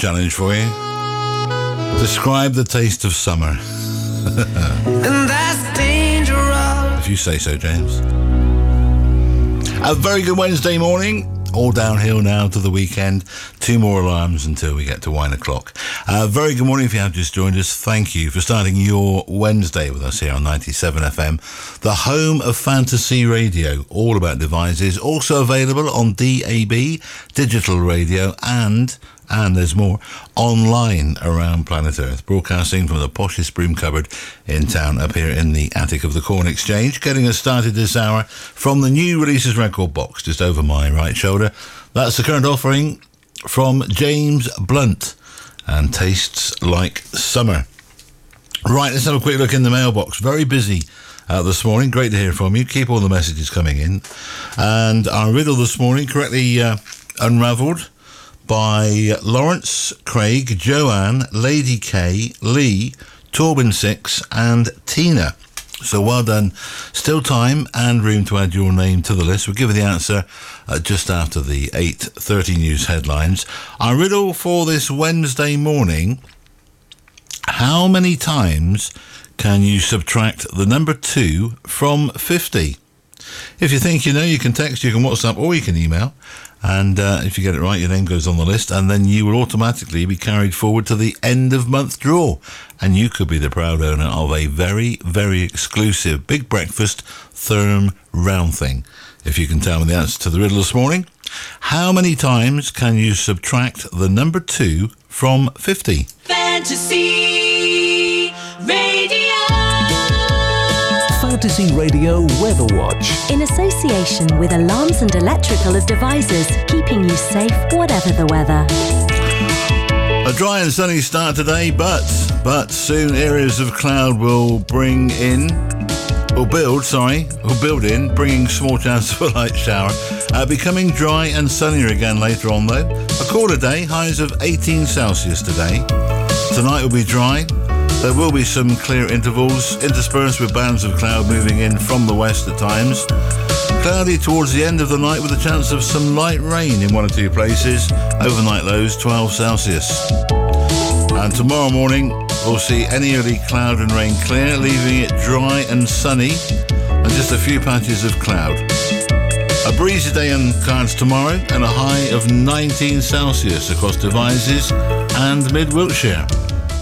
challenge for you. Describe the taste of summer. And that's dangerous. If you say so, James. A very good Wednesday morning. All downhill now to the weekend. 2 more alarms until we get to 1 o'clock. Very good morning if you have just joined us. Thank you for starting your Wednesday with us here on 97 FM, the home of fantasy radio, all about devices. Also available on DAB, digital radio, and there's more, online around planet Earth, broadcasting from the poshest broom cupboard in town up here in the attic of the Corn Exchange. Getting us started this hour from the new releases record box just over my right shoulder. That's the current offering from James Blunt and Tastes Like Summer. Right, let's have a quick look in the mailbox. Very busy this morning. Great to hear from you. Keep all the messages coming in. And our riddle this morning correctly unravelled by Lawrence, Craig, Joanne, Lady K, Lee, Torben 6 and Tina. So well done. Still time and room to add your name to the list. We'll give you the answer just after the 8:30 news headlines. Our riddle for this Wednesday morning: how many times can you subtract the number 2 from 50? If you think you know, you can text, you can WhatsApp, or you can email. And if you get it right, your name goes on the list, and then you will automatically be carried forward to the end of month draw. And you could be the proud owner of a very, very exclusive big breakfast therm round thing. If you can tell me the answer to the riddle this morning: how many times can you subtract the number 2 from 50? Fantasy Radio. Fantasy Radio Weather Watch. In association with Alarms and Electrical Devices, keeping you safe whatever the weather. A dry and sunny start today, but soon areas of cloud will build in, bringing small chance of a light shower. Becoming dry and sunnier again later on though. A cooler day, highs of 18 Celsius today. Tonight will be dry. There will be some clear intervals, interspersed with bands of cloud moving in from the west at times. Cloudy towards the end of the night with a chance of some light rain in 1 or 2 places. Overnight lows 12 Celsius. And tomorrow morning we'll see any early cloud and rain clear, leaving it dry and sunny and just a few patches of cloud. A breezy day on cards tomorrow and a high of 19 Celsius across Devizes and mid-Wiltshire.